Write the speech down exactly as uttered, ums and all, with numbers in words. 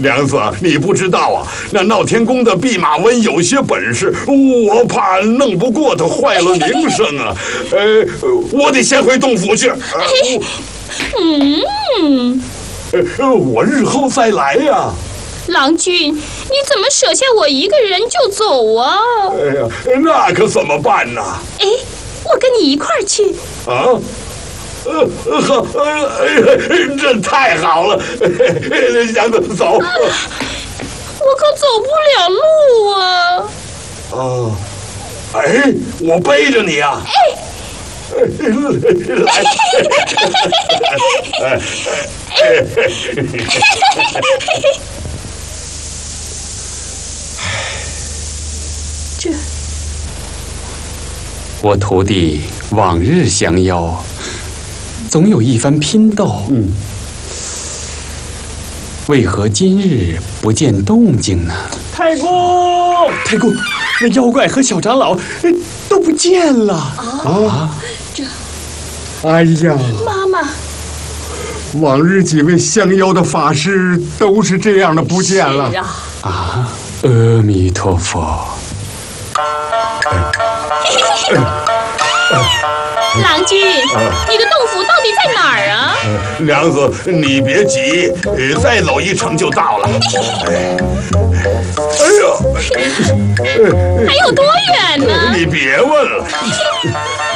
娘子，你不知道啊，那闹天宫的弼马温有些本事，我怕弄不过他，坏了名声啊。呃，我得先回洞府去。呃、 嗯， 呃，我日后再来呀、啊。 郎君，你怎么舍下我一个人就走啊？ 哎呀，那可怎么办呢？ 哎，我跟你一块儿去。 啊？呃，好，呃，这太好了，娘子走。 啊、我可走不了路啊。 哦，哎，我背着你啊。 哎， 来。 这， 我徒弟往日降妖，总有一番拼斗。 嗯， 为何今日不见动静呢？ 太公，太公，那妖怪和小长老都不见了啊！ 这， 哎呀， 妈妈， 往日几位降妖的法师都是这样的不见了。 是啊， 啊，阿弥陀佛。 郎君，你的洞府到底在哪儿啊？ 娘子，你别急，再走一程就到了。哎，哎呀， 还有多远呢？ 你别问了。